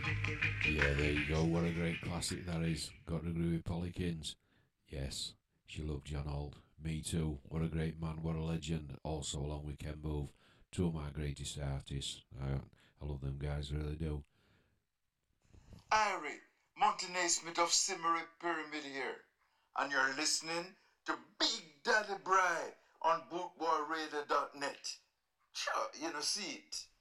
Yeah, there you go. What a great classic that is. Got to agree with Polly Kins. Yes, she loved John Holt. Me too. What a great man. What a legend. Also, along with Ken Bove, two of my greatest artists. I love them guys, really do. Irie, Montanay Smith of Simmery Pyramid here, and you're listening to Big Daddy Bry on BootboyRadio.net. Sure, you know, see it.